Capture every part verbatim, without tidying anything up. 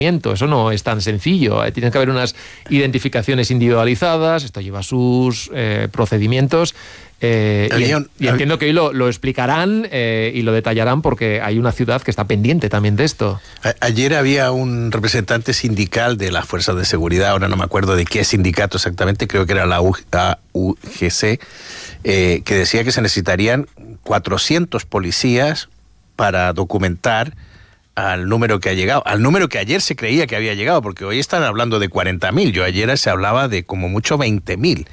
Eso no es tan sencillo. Tiene que haber unas identificaciones individualizadas, esto lleva sus eh, procedimientos. Eh, y, y entiendo que hoy lo, lo explicarán eh, y lo detallarán porque hay una ciudad que está pendiente también de esto. Ayer había un representante sindical de las fuerzas de seguridad, ahora no me acuerdo de qué sindicato exactamente, creo que era la U G C, eh, que decía que se necesitarían cuatrocientos policías para documentar al número que ha llegado, al número que ayer se creía que había llegado, porque hoy están hablando de cuarenta mil, yo ayer se hablaba de como mucho veinte mil.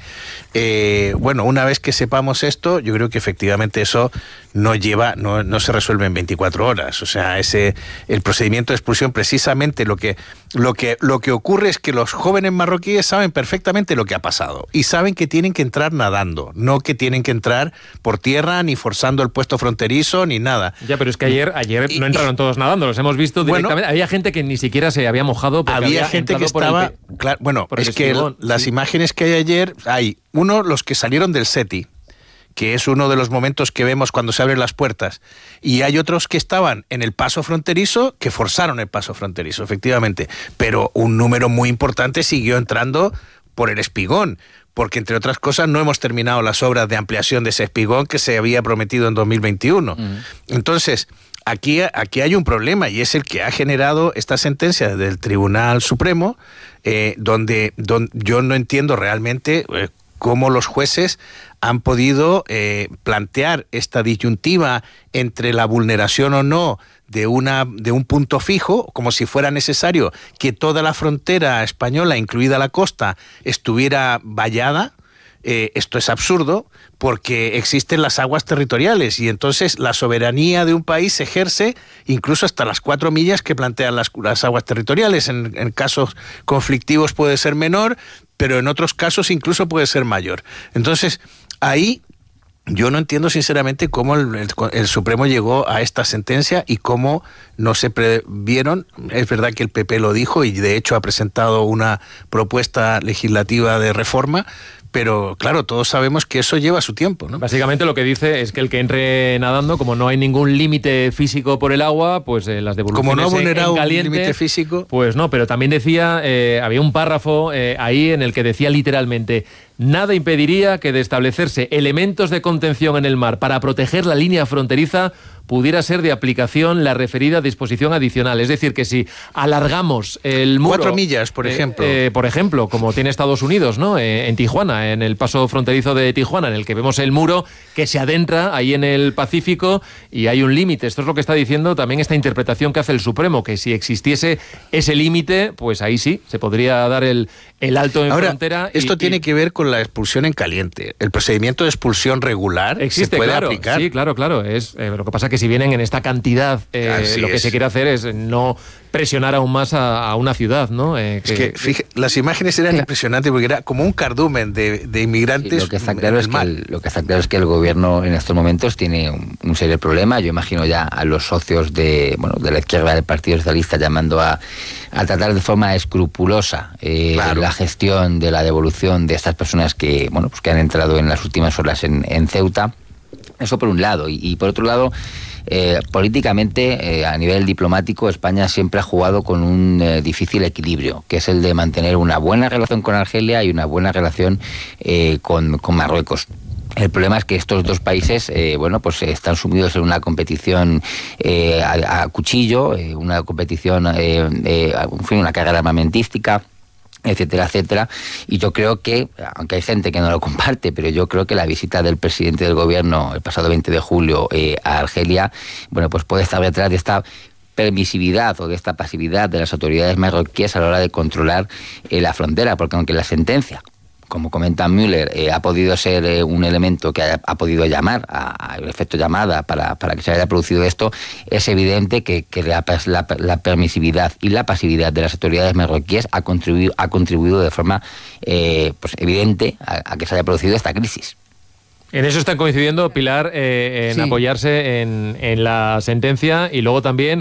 Eh, bueno, una vez que sepamos esto, yo creo que efectivamente eso no lleva, no, no se resuelve en veinticuatro horas, o sea, ese, el procedimiento de expulsión, precisamente lo que, lo que, lo que ocurre es que los jóvenes marroquíes saben perfectamente lo que ha pasado y saben que tienen que entrar nadando, no que tienen que entrar por tierra, ni forzando el puesto fronterizo, ni nada. Ya, pero es que ayer, ayer no entraron todos nadando, los hemos visto directamente. Bueno, había gente que ni siquiera se había mojado porque había, había gente que estaba, el, claro, bueno, es que el, las sí. imágenes que hay ayer, hay uno, los que salieron del SETI, que es uno de los momentos que vemos cuando se abren las puertas, y hay otros que estaban en el paso fronterizo, que forzaron el paso fronterizo, efectivamente, pero un número muy importante siguió entrando por el espigón, porque entre otras cosas no hemos terminado las obras de ampliación de ese espigón que se había prometido en dos mil veintiuno. Mm. Entonces, aquí, aquí hay un problema, y es el que ha generado esta sentencia del Tribunal Supremo, eh, donde, donde yo no entiendo realmente eh, cómo los jueces han podido eh, plantear esta disyuntiva entre la vulneración o no de, una, de un punto fijo, como si fuera necesario que toda la frontera española, incluida la costa, estuviera vallada. Eh, esto es absurdo porque existen las aguas territoriales y entonces la soberanía de un país se ejerce incluso hasta las cuatro millas que plantean las, las aguas territoriales. En, en casos conflictivos puede ser menor, pero en otros casos incluso puede ser mayor. Entonces, ahí yo no entiendo sinceramente cómo el, el, el Supremo llegó a esta sentencia y cómo no se previeron. Es verdad que el P P lo dijo y de hecho ha presentado una propuesta legislativa de reforma, pero claro, todos sabemos que eso lleva su tiempo, ¿no? Básicamente lo que dice es que el que entre nadando, como no hay ningún límite físico por el agua, pues eh, las devoluciones como no ha vulnerado en caliente, un límite físico, pues no, pero también decía, eh, había un párrafo eh, ahí en el que decía literalmente: nada impediría que de establecerse elementos de contención en el mar para proteger la línea fronteriza pudiera ser de aplicación la referida disposición adicional. Es decir, que si alargamos el muro... Cuatro millas, por ejemplo. Eh, eh, por ejemplo, como tiene Estados Unidos, ¿no? Eh, en Tijuana, en el paso fronterizo de Tijuana, en el que vemos el muro que se adentra ahí en el Pacífico y hay un límite. Esto es lo que está diciendo también esta interpretación que hace el Supremo, que si existiese ese límite, pues ahí sí, se podría dar el, el alto en Ahora, frontera. Esto y, tiene y... que ver con la expulsión en caliente. El procedimiento de expulsión regular existe, se puede claro, aplicar. Sí, claro, claro. Es, eh, lo que pasa es que si vienen en esta cantidad, eh, lo que es. se quiere hacer es no presionar aún más a, a una ciudad, ¿no? Eh, que, es que fíjate, las imágenes eran impresionantes porque era como un cardumen de, de inmigrantes. Sí, lo que está claro es que el, lo que está claro es que el gobierno en estos momentos tiene un, un serio problema. Yo imagino ya a los socios de bueno de la izquierda del Partido Socialista llamando a, a tratar de forma escrupulosa eh, claro. la gestión de la devolución de estas personas que bueno pues que han entrado en las últimas horas en, en Ceuta. Eso por un lado. Y, y por otro lado, eh, políticamente, eh, a nivel diplomático, España siempre ha jugado con un eh, difícil equilibrio, que es el de mantener una buena relación con Argelia y una buena relación eh, con, con Marruecos. El problema es que estos dos países, eh, bueno, pues están sumidos en una competición eh, a, a cuchillo, eh, una competición, eh, eh, en fin, una carrera armamentística, etcétera, etcétera, y yo creo que, aunque hay gente que no lo comparte, pero yo creo que la visita del presidente del gobierno el pasado veinte de julio eh, a Argelia, bueno, pues puede estar detrás de esta permisividad o de esta pasividad de las autoridades marroquíes a la hora de controlar eh, la frontera, porque aunque la sentencia, como comenta Müller, eh, ha podido ser eh, un elemento que ha, ha podido llamar al efecto llamada para, para que se haya producido esto, es evidente que, que la, la, la permisividad y la pasividad de las autoridades marroquíes ha contribuido, ha contribuido de forma eh, pues evidente a, a que se haya producido esta crisis. En eso están coincidiendo, Pilar, eh, en sí. apoyarse en, en la sentencia y luego también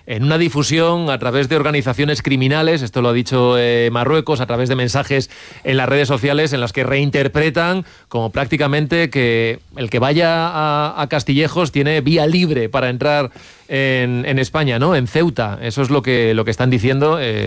en una difusión a través de organizaciones criminales, esto lo ha dicho eh, Marruecos, a través de mensajes en las redes sociales en las que reinterpretan como prácticamente que el que vaya a, a Castillejos tiene vía libre para entrar en, en España, ¿no? En Ceuta, eso es lo que, lo que están diciendo. Eh,